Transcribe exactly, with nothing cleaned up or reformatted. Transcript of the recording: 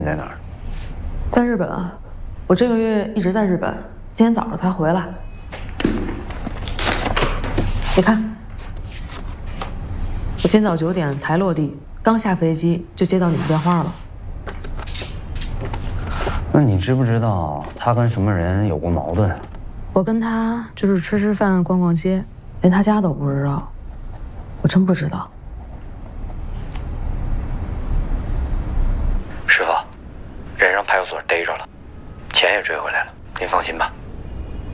你在哪儿？ 在日本啊，我这个月一直在日本，今天早上才回来。你看，我今早九点才落地，刚下飞机就接到你的电话了。 那你知不知道他跟什么人有过矛盾？ 我跟他就是吃吃饭、逛逛街，连他家都不知道，我真不知道。 师傅，人让派出所逮着了，钱也追回来了，您放心吧。